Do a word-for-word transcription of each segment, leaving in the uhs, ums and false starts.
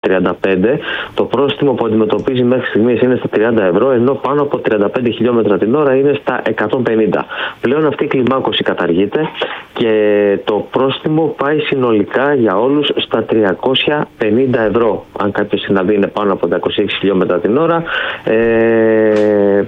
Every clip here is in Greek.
τριάντα πέντε, το πρόστιμο που αντιμετωπίζει μέχρι στιγμής είναι στα τριάντα ευρώ, ενώ πάνω από τριάντα πέντε χιλιόμετρα την ώρα είναι στα εκατόν πενήντα. Πλέον αυτή η κλιμάκωση καταργείται και το πρόστιμο πάει συνολικά για όλους στα τριακόσια πενήντα ευρώ. Αν κάποιος συναντή είναι πάνω από είκοσι έξι χιλιόμετρα την ώρα, ε, ε,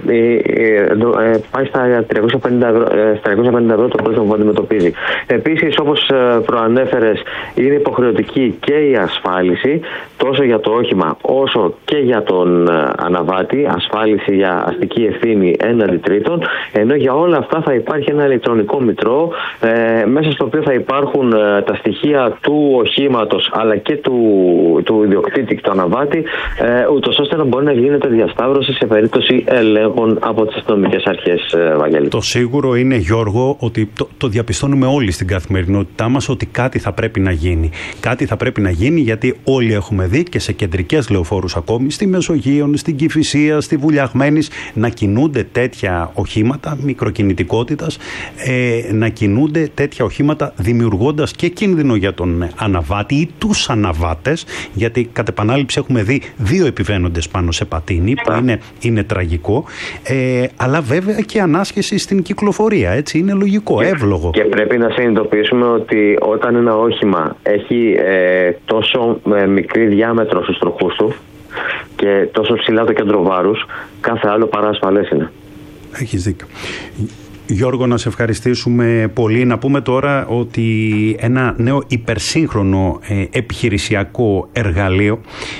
ε, πάει στα τριακόσια πενήντα ευρώ, ε, στα τριακόσια πενήντα ευρώ το πρόστιμο που αντιμετωπίζει. Επίσης, όπως προανέφερες, είναι υποχρεωτική και η ασφάλιση, τόσο για το όχημα όσο και για τον αναβάτη, ασφάλιση για αστική ευθύνη έναντι τρίτων, ενώ για όλα αυτά θα υπάρχει ένα ηλεκτρονικό μητρό, ε, μέσα στο οποίο θα υπάρχουν ε, τα στοιχεία του οχήματος αλλά και του, του ιδιοκτήτη και του αναβάτη, ε, ούτως ώστε να μπορεί να γίνεται διασταύρωση σε περίπτωση ελέγχων από τις αστυνομικές αρχές, ε, Βαγγέλη. Το σίγουρο είναι, Γιώργο, ότι το, το διαπιστώνουμε όλοι στην καθημερινότητά μας, ότι κάτι θα πρέπει να γίνει. Κάτι θα πρέπει να γίνει, γιατί όλοι έχουμε δει και σε κεντρικές λεωφόρους ακόμη, στη Μεσογείων, στην Κηφισία, στη Βουλιαγμένης, να κινούνται τέτοια οχήματα μικροκινητικότητας, ε, να κινούνται τέτοια οχήματα, δημιουργώντας και κίνδυνο για τον αναβάτη ή τους αναβάτες, γιατί κατ' επανάληψη έχουμε δει δύο επιβαίνοντες πάνω σε πατίνι, που είναι, είναι τραγικό, ε, αλλά βέβαια και ανάσχεση στην κυκλοφορία, έτσι, είναι λογικό, και, εύλογο. Και πρέπει να συνειδητοποιήσουμε ότι όταν ένα όχημα έχει ε, τόσο ε, μικρή διάμετρο στους τροχούς του και τόσο ψηλά το κέντρο βάρους, κάθε άλλο παρά ασφαλές είναι. Έχεις δίκιο. Γιώργο, να σε ευχαριστήσουμε πολύ. Να πούμε τώρα ότι ένα νέο υπερσύγχρονο ε, επιχειρησιακό εργαλείο,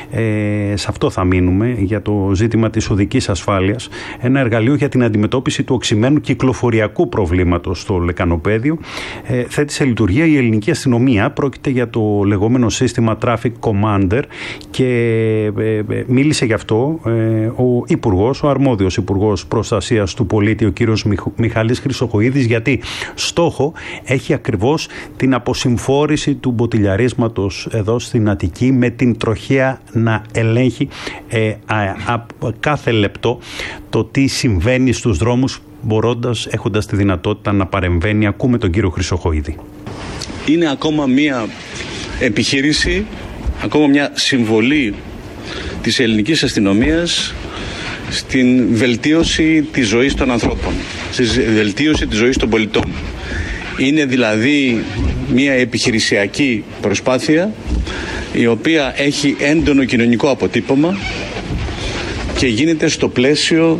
ε, σε αυτό θα μείνουμε, για το ζήτημα της οδικής ασφάλειας, ένα εργαλείο για την αντιμετώπιση του οξυμένου κυκλοφοριακού προβλήματος στο λεκανοπέδιο, ε, θέτει σε λειτουργία η ελληνική αστυνομία. Πρόκειται για το λεγόμενο σύστημα Traffic Commander και ε, ε, μίλησε γι' αυτό ε, ο Υπουργός, ο αρμόδιος Υπουργός Προστασίας του Πολίτη, ο κύριος Μιχάλης Χρυσοχοΐδης, γιατί στόχο έχει ακριβώς την αποσυμφόρηση του μποτιλιαρίσματος εδώ στην Αττική, με την τροχέα να ελέγχει ε, α, α, κάθε λεπτό το τι συμβαίνει στους δρόμους, μπορώντας, έχοντας τη δυνατότητα να παρεμβαίνει. Ακούμε τον κύριο Χρυσοχοΐδη. Είναι ακόμα μια επιχείρηση, ακόμα μια συμβολή της ελληνικής αστυνομίας στην βελτίωση της ζωής των ανθρώπων, στη βελτίωση της ζωής των πολιτών. Είναι δηλαδή μια επιχειρησιακή προσπάθεια η οποία έχει έντονο κοινωνικό αποτύπωμα και γίνεται στο πλαίσιο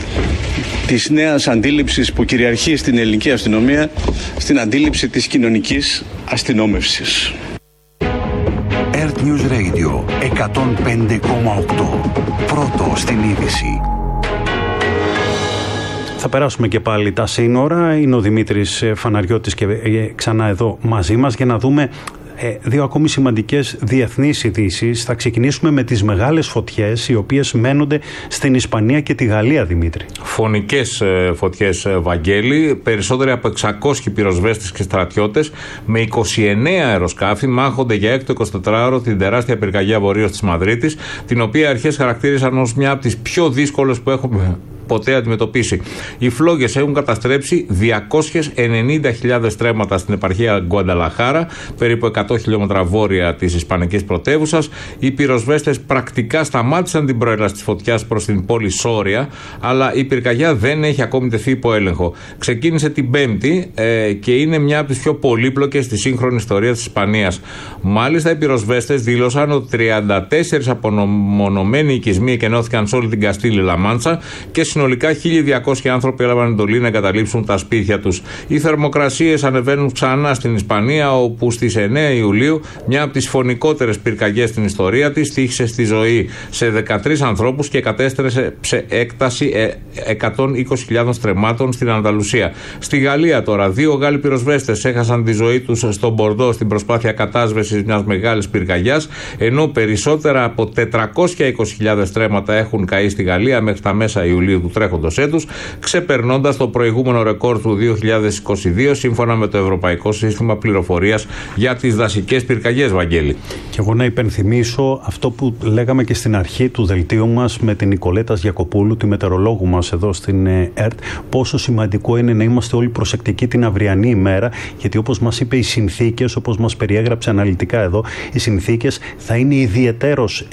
της νέας αντίληψης που κυριαρχεί στην ελληνική αστυνομία, στην αντίληψη της κοινωνικής αστυνόμευσης. Earth News Radio εκατόν πέντε κόμμα οκτώ. Πρώτο στην είδηση. Θα περάσουμε και πάλι τα σύνορα. Είναι ο Δημήτρης Φαναριώτης και ξανά εδώ μαζί μας για να δούμε ε, δύο ακόμη σημαντικές διεθνείς ειδήσεις. Θα ξεκινήσουμε με τις μεγάλες φωτιές, οι οποίες μένονται στην Ισπανία και τη Γαλλία, Δημήτρη. Φωνικές ε, φωτιές, ε, Βαγγέλη. Περισσότεροι από εξακόσιοι πυροσβέστες και στρατιώτες με είκοσι εννέα αεροσκάφη μάχονται για έκτο εικοσιτετράωρο την τεράστια πυρκαγιά βορείως της Μαδρίτης, την οποία αρχές χαρακτήρισαν ως μια από τις πιο δύσκολες που έχουμε ποτέ αντιμετωπίσει. Οι φλόγες έχουν καταστρέψει διακόσιες ενενήντα χιλιάδες στρέμματα στην επαρχία Γκουανταλαχάρα, περίπου εκατό χιλιόμετρα βόρεια της ισπανικής πρωτεύουσας. Οι πυροσβέστες πρακτικά σταμάτησαν την προέλαση της φωτιάς προς την πόλη Σόρια, αλλά η πυρκαγιά δεν έχει ακόμη τεθεί υπό έλεγχο. Ξεκίνησε την Πέμπτη ε, και είναι μια από τις πιο πολύπλοκες στη σύγχρονη ιστορία της Ισπανίας. Μάλιστα, οι πυροσβέστες δήλωσαν ότι τριάντα τέσσερις απομονωμένοι οικισμοί εκενώθηκαν σε όλη την Καστήλη Λαμάντσα και συνολικά χίλια διακόσιοι άνθρωποι έλαβαν εντολή να εγκαταλείψουν τα σπίτια τους. Οι θερμοκρασίες ανεβαίνουν ξανά στην Ισπανία, όπου στις εννέα Ιουλίου μια από τις φωνικότερες πυρκαγιές στην ιστορία της τύχησε στη ζωή σε δεκατρείς ανθρώπους και κατέστρεψε σε έκταση εκατόν είκοσι χιλιάδες στρεμμάτων στην Ανταλουσία. Στη Γαλλία τώρα, δύο Γάλλοι πυροσβέστες έχασαν τη ζωή τους στον Μπορντό στην προσπάθεια κατάσβεσης μιας μεγάλης πυρκαγιάς, ενώ περισσότερα από τετρακόσιες είκοσι χιλιάδες στρέμματα έχουν καεί στη Γαλλία μέχρι τα μέσα Ιουλίου του τρέχοντος έτους, ξεπερνώντας το προηγούμενο ρεκόρ του δύο χιλιάδες είκοσι δύο, σύμφωνα με το Ευρωπαϊκό Σύστημα Πληροφορίας για τις δασικές πυρκαγιές, Βαγγέλη. Και εγώ να υπενθυμίσω αυτό που λέγαμε και στην αρχή του δελτίου μας με την Νικολέτα Γιακοπούλου, τη μετεωρολόγου μας εδώ στην ΕΡΤ, πόσο σημαντικό είναι να είμαστε όλοι προσεκτικοί την αυριανή ημέρα, γιατί όπως μας είπε, οι συνθήκες, όπως μας περιέγραψε αναλυτικά εδώ, οι συνθήκες θα είναι ιδιαιτέρως